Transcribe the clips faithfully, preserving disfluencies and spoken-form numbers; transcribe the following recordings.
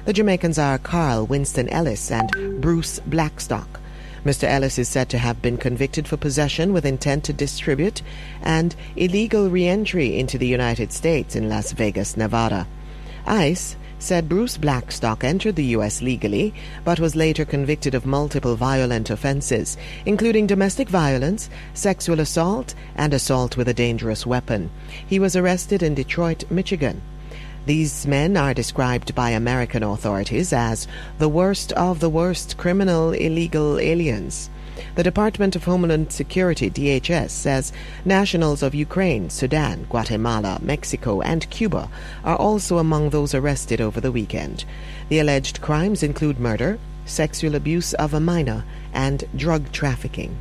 The Jamaicans are Carl Winston Ellis and Bruce Blackstock. Mister Ellis is said to have been convicted for possession with intent to distribute and illegal re-entry into the United States in Las Vegas, Nevada. ICE said Bruce Blackstock entered the U S legally, but was later convicted of multiple violent offenses, including domestic violence, sexual assault, and assault with a dangerous weapon. He was arrested in Detroit, Michigan. These men are described by American authorities as the worst of the worst criminal illegal aliens. The Department of Homeland Security, D H S, says nationals of Ukraine, Sudan, Guatemala, Mexico, and Cuba are also among those arrested over the weekend. The alleged crimes include murder, sexual abuse of a minor, and drug trafficking.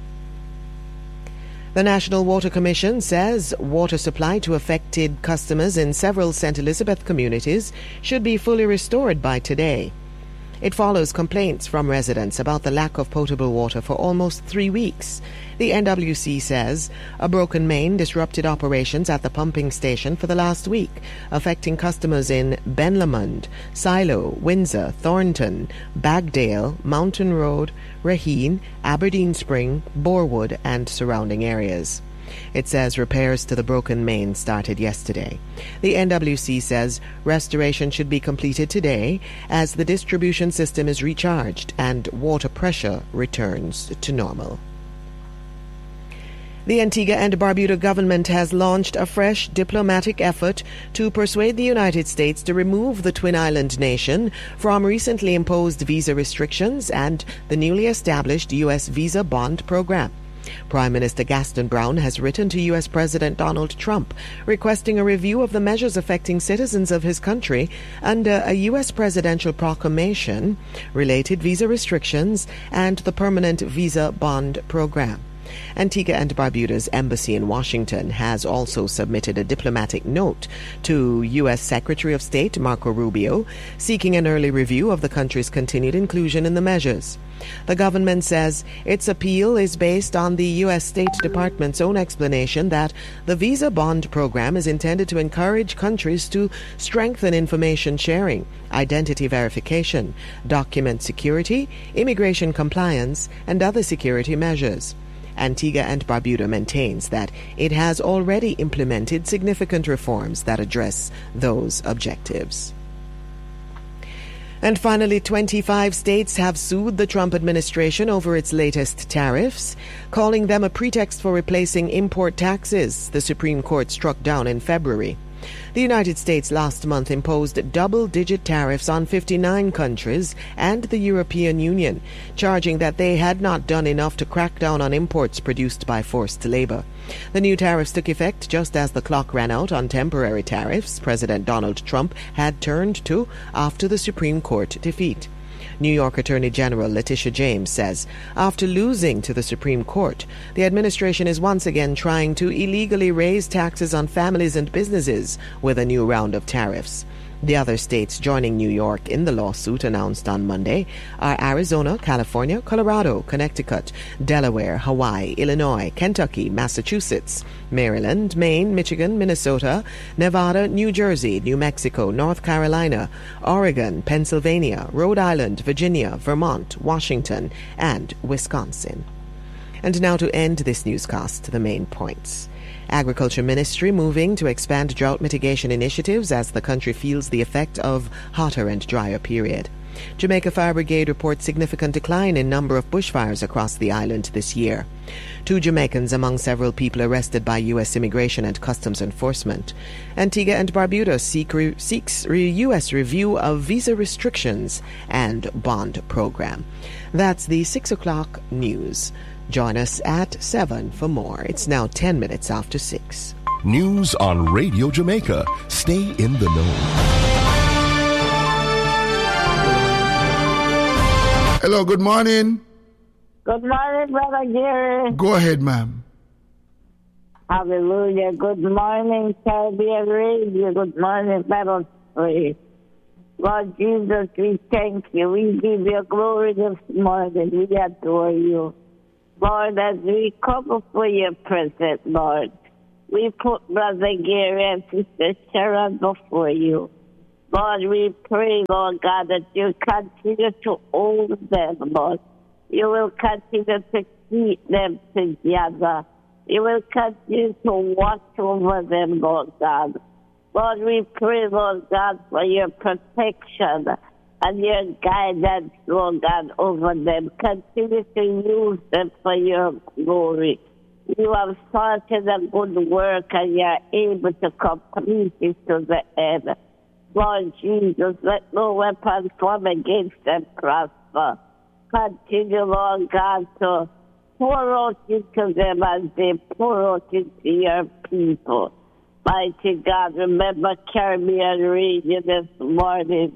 The National Water Commission says water supply to affected customers in several Saint Elizabeth communities should be fully restored by today. It follows complaints from residents about the lack of potable water for almost three weeks. The N W C says a broken main disrupted operations at the pumping station for the last week, affecting customers in Ben Lomond, Silo, Windsor, Thornton, Bagdale, Mountain Road, Raheen, Aberdeen Spring, Borewood, and surrounding areas. It says repairs to the broken main started yesterday. The N W C says restoration should be completed today as the distribution system is recharged and water pressure returns to normal. The Antigua and Barbuda government has launched a fresh diplomatic effort to persuade the United States to remove the Twin Island nation from recently imposed visa restrictions and the newly established U S visa bond program. Prime Minister Gaston Brown has written to U S President Donald Trump requesting a review of the measures affecting citizens of his country under a U S presidential proclamation, related visa restrictions, and the permanent visa bond program. Antigua and Barbuda's embassy in Washington has also submitted a diplomatic note to U S Secretary of State Marco Rubio seeking an early review of the country's continued inclusion in the measures. The government says its appeal is based on the U S State Department's own explanation that the visa bond program is intended to encourage countries to strengthen information sharing, identity verification, document security, immigration compliance, and other security measures. Antigua and Barbuda maintains that it has already implemented significant reforms that address those objectives. And finally, twenty-five states have sued the Trump administration over its latest tariffs, calling them a pretext for replacing import taxes the Supreme Court struck down in February. The United States last month imposed double-digit tariffs on fifty-nine countries and the European Union, charging that they had not done enough to crack down on imports produced by forced labor. The new tariffs took effect just as the clock ran out on temporary tariffs President Donald Trump had turned to after the Supreme Court defeat. New York Attorney General Letitia James says after losing to the Supreme Court, the administration is once again trying to illegally raise taxes on families and businesses with a new round of tariffs. The other states joining New York in the lawsuit announced on Monday are Arizona, California, Colorado, Connecticut, Delaware, Hawaii, Illinois, Kentucky, Massachusetts, Maryland, Maine, Michigan, Minnesota, Nevada, New Jersey, New Mexico, North Carolina, Oregon, Pennsylvania, Rhode Island, Virginia, Vermont, Washington, and Wisconsin. And now to end this newscast, the main points. Agriculture Ministry moving to expand drought mitigation initiatives as the country feels the effect of hotter and drier period. Jamaica Fire Brigade reports significant decline in number of bushfires across the island this year. Two Jamaicans among several people arrested by U S Immigration and Customs Enforcement. Antigua and Barbuda seek re- seeks re- U S review of visa restrictions and bond program. That's the six o'clock news. Join us at seven for more. It's now ten minutes after six. News on Radio Jamaica. Stay in the know. Hello, good morning. Good morning, Brother Gary. Go ahead, ma'am. Hallelujah. Good morning, Caribbean Radio. Good morning, Battle Free. Lord Jesus, we thank you. We give you glory this morning. We adore you. Lord, as we come before your presence, Lord, we put Brother Gary and Sister Sharon before you. Lord, we pray, Lord God, that you continue to hold them, Lord. You will continue to keep them together. You will continue to watch over them, Lord God. Lord, we pray, Lord God, for your protection and your guidance, Lord God, over them. Continue to use them for your glory. You have started a good work and you are able to complete it to the end. Lord Jesus, let no weapon form against them prosper. Continue, Lord God, to pour out into them as they pour out into your people. Mighty God, remember Caribbean Radio this morning.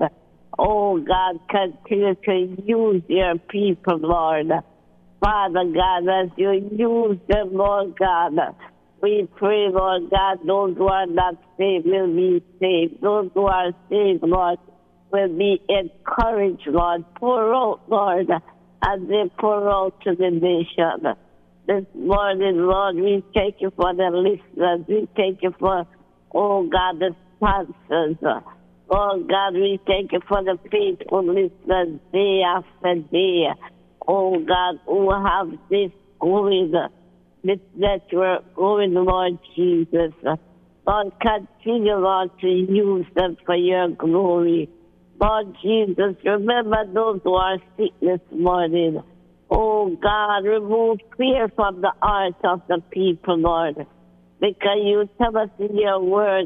Oh God, continue to use your people, Lord. Father God, as you use them, Lord God, we pray, Lord God, those who are not saved will be saved. Those who are saved, Lord, will be encouraged, Lord. Pour out, Lord, as they pour out to the nation. This morning, Lord, we thank you for the listeners. We thank you for, oh God, the sponsors. Oh God, we thank you for the faithful listeners day after day. Oh God, who have this going, this network going, Lord Jesus. Lord, continue, Lord, to use them for your glory. Lord Jesus, remember those who are sick this morning. Oh God, remove fear from the hearts of the people, Lord. Because you tell us in your words,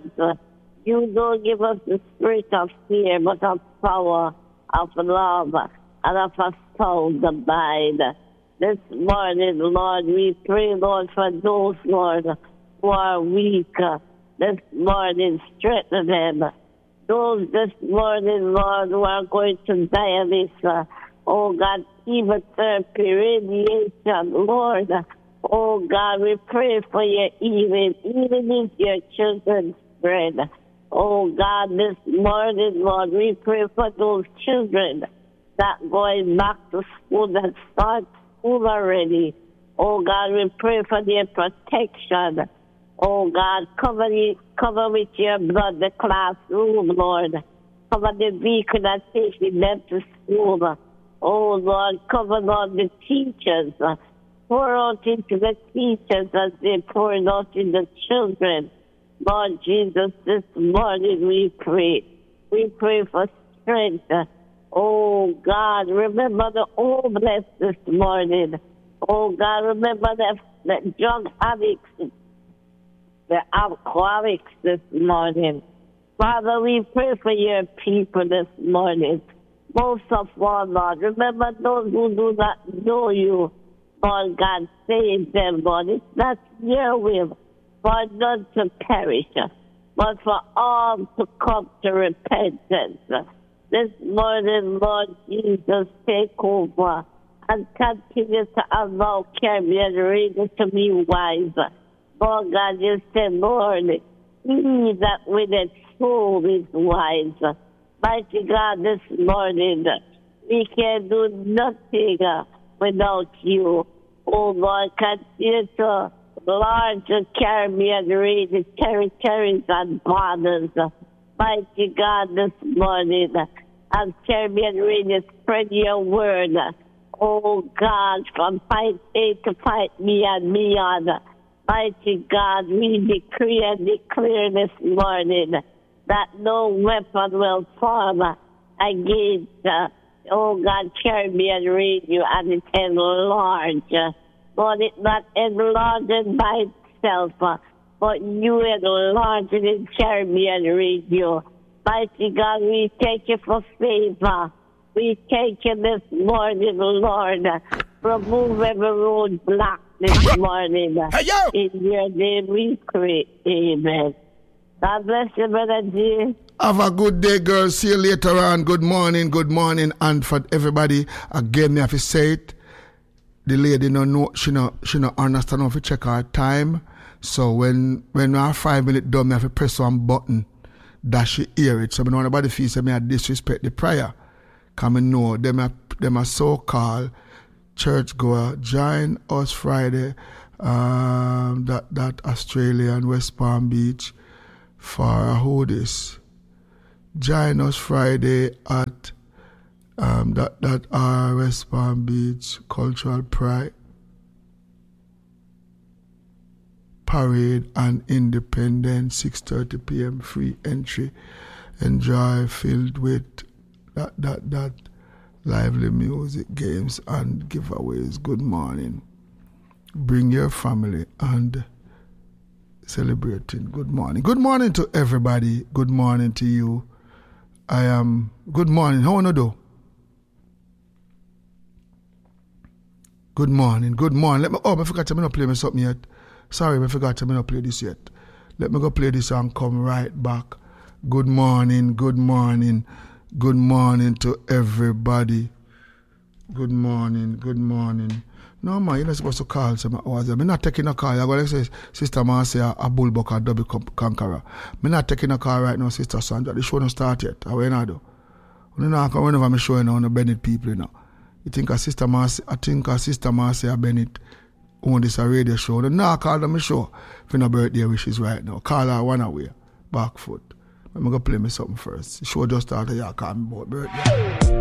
you don't give us the spirit of fear, but of power, of love, and of a sound mind. This morning, Lord, we pray, Lord, for those, Lord, who are weak. This morning, strengthen them. Those this morning, Lord, who are going to dialysis, oh God, chemotherapy, radiation, Lord. Oh God, we pray for your healing, even if your children's bread. Oh God, this morning, Lord, we pray for those children that going back to school, that start school already. Oh God, we pray for their protection. Oh God, cover the, cover with your blood the classroom, Lord. Cover the vehicle that takes them to school. Oh Lord, cover, Lord, the teachers. Pour out into the teachers as they pour out in the children. Lord Jesus, this morning we pray. We pray for strength. Oh God, remember the homeless this morning. Oh God, remember the, the drug addicts, the alcoholics this morning. Father, we pray for your people this morning. Most of all, Lord, remember those who do not know you. Lord God, save them, Lord. It's not your will for none to perish, but for all to come to repentance. This morning, Lord Jesus, take over and continue to allow Caribbean Radio to be wise. Lord God, you said, Lord, he that with a soul is wise. Mighty God, this morning, we can do nothing without you. Oh Lord, continue to enlarge the Caribbean Radio territories and borders. Mighty God, this morning, as Caribbean Radio spread your word. Oh God, from fight A to fight me and beyond. Mighty God, we decree and declare this morning that no weapon will form against, uh, oh God, Caribbean Radio and it enlarge. Lord, it's not enlarged by itself, uh, but you enlarge it in Caribbean Radio. Mighty God, we thank you for favor. We thank you this morning, Lord. Remove every roadblock this morning. Hey, yo! In your name we pray. Amen. God bless you, Brother G. Have a good day, girl. See you later on. Good morning, good morning. And for everybody, again, me have to say it. The lady no know, she no, she no understand how to check her time. So when when we are five minutes done, me have to press one button that she hear it. So when nobody feels that me I disrespect the prayer. Come and know them are them are so-called churchgoer. Join us Friday, um, that that Australia and West Palm Beach for a hoodies. join us Friday at um, that, that R West Palm Beach Cultural Pride Parade and Independence, six thirty p.m. free entry. Enjoy, filled with that, that, that lively music, games, and giveaways. Good morning. Bring your family and celebrating. Good morning. Good morning to everybody. Good morning to you. I am. Good morning. How wanna do? Good morning. Good morning. Let me. Oh, I forgot to me not play me something yet. Sorry, I forgot to me not play this yet. Let me go play this and come right back. Good morning. Good morning. Good morning to everybody. Good morning. Good morning. No, man, you're not supposed to call some hours. I'm not taking a call. I'm going to say, Sister Marcia, a bullbuck, a double conqueror. I'm not taking a call right now, Sister Sandra. The show don't start yet. How are you do? I'm not going to have show now on the Bennett people, you know. You think a Sister Marcia, I think a Sister Marcia Bennett own this a radio show. I'm not call them a show for no birthday wishes right now. Call her one away, back foot. I'm going to play me something first. The show just started, yeah, call me about birthday.